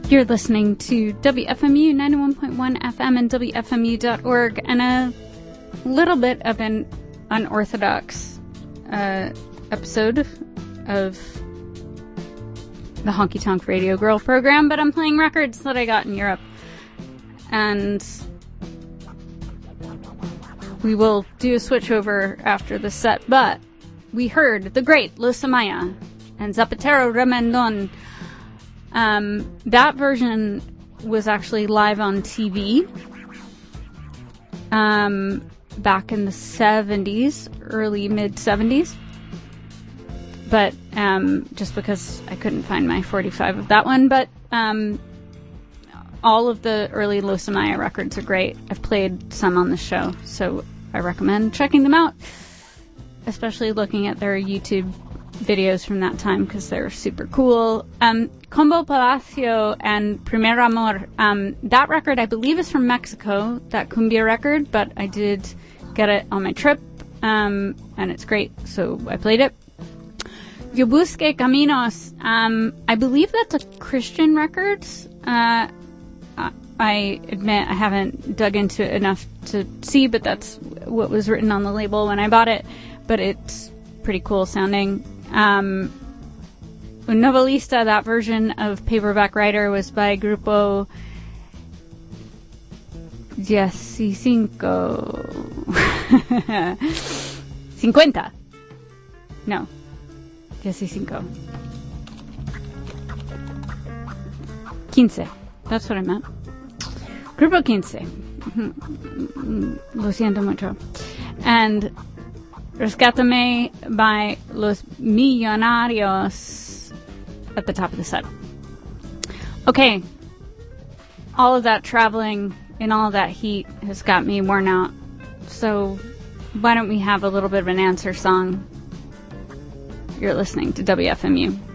You're listening to WFMU 91.1 FM and WFMU.org, and a little bit of an unorthodox episode of the Honky Tonk Radio Girl program, but I'm playing records that I got in Europe. And we will do a switch over after the set, but we heard the great Los Amaya and Zapatero Remendon. That version was actually live on TV back in the 70s, early mid-70s. But just because I couldn't find my 45 of that one. But all of the early Los Amaya records are great. I've played some on the show, so I recommend checking them out, especially looking at their YouTube videos from that time because they're super cool. Combo Palacio and Primer Amor, that record I believe is from Mexico, that cumbia record, but I did get it on my trip, and it's great, so I played it. Yo Busque Caminos, I believe that's a Christian records. I admit I haven't dug into it enough to see, but that's what was written on the label when I bought it, but it's pretty cool sounding. Novelista, that version of Paperback Writer, was by Grupo 15. 50. No. 15. 15. That's what I meant. Grupo 15. Lo siento mucho. And Rescátame by Los Millonarios at the top of the set. Okay. All of that traveling and all of that heat has got me worn out. So why don't we have a little bit of an answer song? You're listening to WFMU.